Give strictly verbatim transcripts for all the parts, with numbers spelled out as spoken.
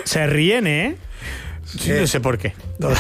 Se ríen, ¿eh? Sí, no sé por qué.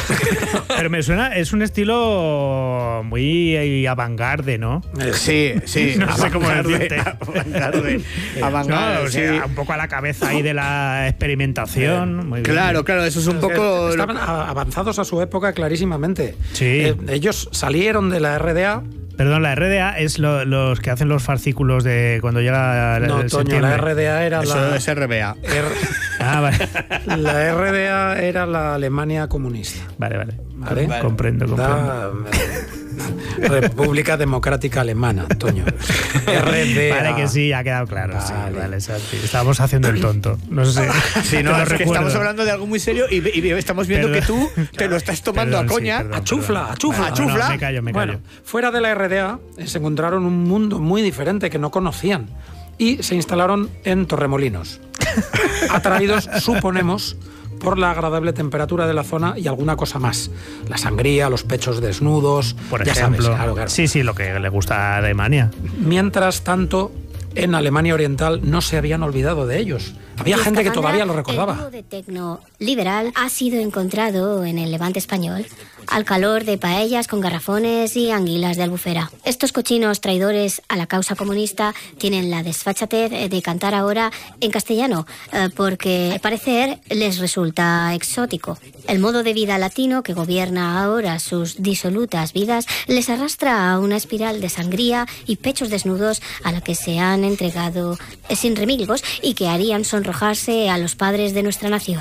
Pero me suena, es un estilo muy avant-garde, ¿no? Sí, sí. No sé cómo decirte. Avant-garde. No, o sea, sí. un poco a la cabeza ahí de la experimentación. Muy bien. Claro, claro, eso es un poco... Estaban avanzados a su época clarísimamente. Sí. Eh, ellos salieron de la R D A. Perdón, la R D A es lo, los que hacen los fascículos de cuando llega No, el Toño, septiembre. la R D A era Eso la... es R B A. R- Ah, vale. La R D A era la Alemania comunista. Vale, vale. ¿Vale? Com- Comprendo, comprendo. Da, eh, República Democrática Alemana, Toño. R D A. Vale, que sí, ha quedado claro. Vale. Sí, vale, Santi. Estábamos haciendo el tonto. No sé. Sí, no, Te lo es que recuerdo. estamos hablando de algo muy serio y, y estamos viendo Perdón. que tú te lo estás tomando Perdón, a sí, coña. perdón, A chufla, perdón. a chufla. Vale, a chufla. no, no, me callo, me callo. Bueno, fuera de la R D A eh, se encontraron un mundo muy diferente que no conocían y se instalaron en Torremolinos, atraídos, suponemos, por la agradable temperatura de la zona y alguna cosa más. La sangría, los pechos desnudos, Por ya ejemplo. sabes, claro, claro. Sí, sí, lo que le gusta a Alemania. Mientras tanto, en Alemania Oriental no se habían olvidado de ellos. Había gente que todavía lo El recordaba. dúo de tecno liberal ha sido encontrado en el Levante español al calor de paellas con garrafones y anguilas de Albufera. Estos cochinos traidores a la causa comunista tienen la desfachatez de cantar ahora en castellano, eh, porque al parecer les resulta exótico. El modo de vida latino que gobierna ahora sus disolutas vidas les arrastra a una espiral de sangría y pechos desnudos a la que se han entregado eh, sin remilgos y que harían sonrojarse a los padres de nuestra nación.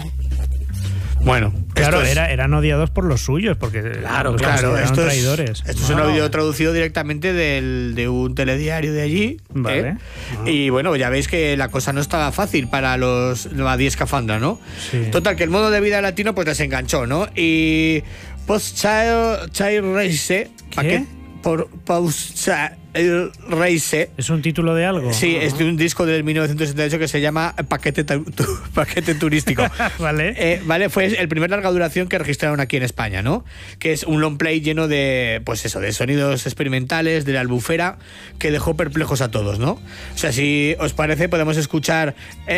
Bueno, Claro, esto es- era, eran odiados por los suyos, porque Claro, los Claro, consideraron esto es, traidores. esto es un audio traducido directamente del, de un telediario de allí. Vale. ¿eh? Y bueno, ya veis que la cosa no estaba fácil para los la diez escafandra, ¿no? Sí. Total, que el modo de vida latino pues les enganchó, ¿no? Y Post Child Child Race, ¿Qué? por Post Child Race. ¿Es un título de algo? Sí, es de un disco del mil novecientos setenta y ocho que se llama Paquete, tu- tu- Paquete Turístico. Vale. Eh, vale, fue el primer larga duración que registraron aquí en España, ¿no? Que es un long play lleno de, pues eso, de sonidos experimentales, de la Albufera, que dejó perplejos a todos, ¿no? O sea, si os parece, podemos escuchar...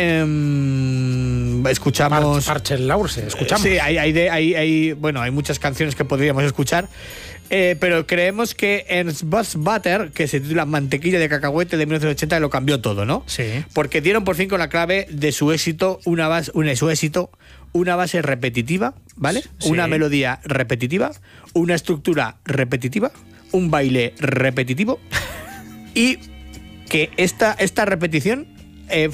em, escuchamos... Parches Laurse, escuchamos. Sí, hay, hay, de- hay, hay- bueno, hay muchas canciones que podríamos escuchar, eh, pero creemos que Ernst Bush Butter, que se titula Mantequilla de Cacahuete de mil novecientos ochenta, lo cambió todo, ¿no? Sí. Porque dieron por fin con la clave de su éxito, una base, una, su éxito, una base repetitiva, ¿vale? Sí. Una melodía repetitiva, una estructura repetitiva, un baile repetitivo y que esta, esta repetición eh,